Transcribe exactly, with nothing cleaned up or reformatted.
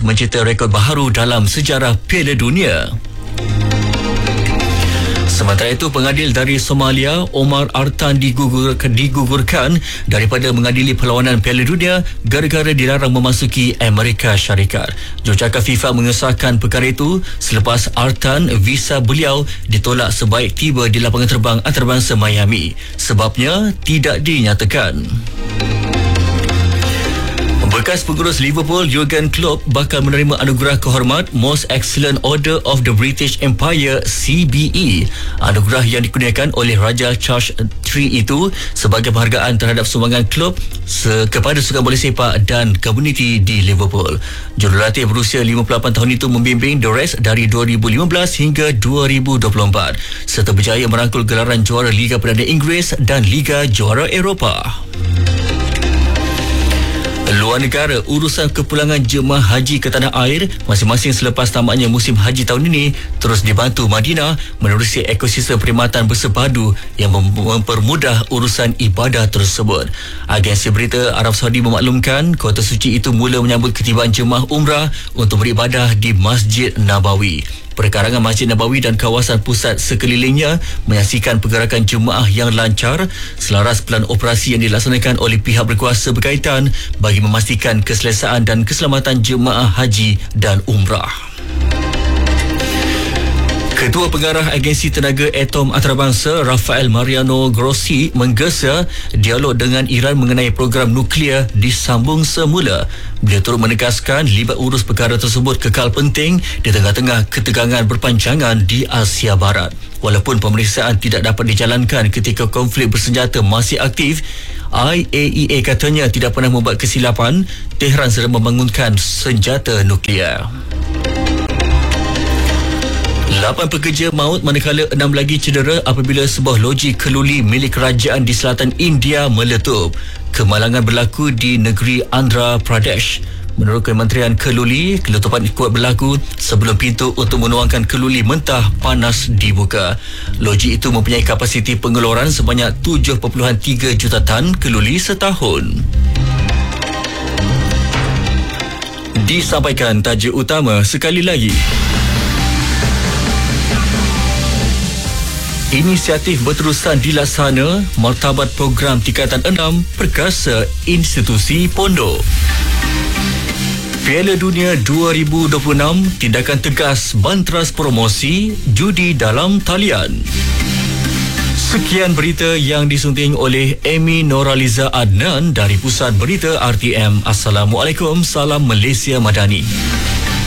mencipta rekod baharu dalam sejarah Piala Dunia. Sementara itu, pengadil dari Somalia, Omar Artan digugur, digugurkan daripada mengadili perlawanan Piala Dunia gara-gara dilarang memasuki Amerika Syarikat. Jurucakap FIFA mengesahkan perkara itu selepas Artan visa beliau ditolak sebaik tiba di lapangan terbang antarabangsa Miami. Sebabnya tidak dinyatakan. Bekas pengurus Liverpool Jurgen Klopp bakal menerima anugerah kehormat Most Excellent Order of the British Empire C B E. Anugerah yang dikurniakan oleh Raja Charles the Third itu sebagai penghargaan terhadap sumbangan Klopp kepada sukan bola sepak dan komuniti di Liverpool. Jurulatih berusia lima puluh lapan tahun itu membimbing The Reds dari dua ribu lima belas hingga dua ribu dua puluh empat serta berjaya merangkul gelaran juara Liga Perdana Inggeris dan Liga Juara Eropah. Luar negara, urusan kepulangan jemaah haji ke tanah air masing-masing selepas tamatnya musim haji tahun ini terus dibantu Madinah menerusi ekosistem perkhidmatan bersepadu yang mem- mempermudah urusan ibadah tersebut. Agensi berita Arab Saudi memaklumkan kota suci itu mula menyambut ketibaan jemaah umrah untuk beribadah di Masjid Nabawi. Perkarangan Masjid Nabawi dan kawasan pusat sekelilingnya menyaksikan pergerakan jemaah yang lancar selaras pelan operasi yang dilaksanakan oleh pihak berkuasa berkaitan bagi memastikan keselesaan dan keselamatan jemaah haji dan umrah. Ketua Pengarah Agensi Tenaga Atom Antarabangsa Rafael Mariano Grossi menggesa dialog dengan Iran mengenai program nuklear disambung semula. Beliau turut menegaskan libat urus perkara tersebut kekal penting di tengah-tengah ketegangan berpanjangan di Asia Barat. Walaupun pemeriksaan tidak dapat dijalankan ketika konflik bersenjata masih aktif, I A E A katanya tidak pernah membuat kesilapan. Tehran sedang membangunkan senjata nuklear. Lapan pekerja maut manakala enam lagi cedera apabila sebuah loji keluli milik kerajaan di selatan India meletup. Kemalangan berlaku di negeri Andhra Pradesh. Menurut Kementerian Keluli, keletupan kuat berlaku sebelum pintu untuk menuangkan keluli mentah panas dibuka. Loji itu mempunyai kapasiti pengeluaran sebanyak tujuh perpuluhan tiga juta tan keluli setahun. Disampaikan tajuk utama sekali lagi. Inisiatif berterusan dilaksana Martabat Program Tingkatan enam Perkasa Institusi Pondok. Piala Dunia dua ribu dua puluh enam, tindakan tegas bantras promosi judi dalam talian. Sekian berita yang disunting oleh Amy Noraliza Adnan dari Pusat Berita R T M. Assalamualaikum, salam Malaysia Madani.